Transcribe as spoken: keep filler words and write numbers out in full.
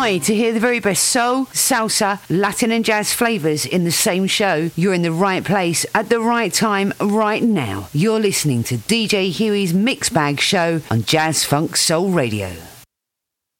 mind to hear the very best soul, salsa, Latin and jazz flavours in the same show, you're in the right place at the right time right now. You're listening to D J Huey's Mix Bag Show on Jazz Funk Soul Radio.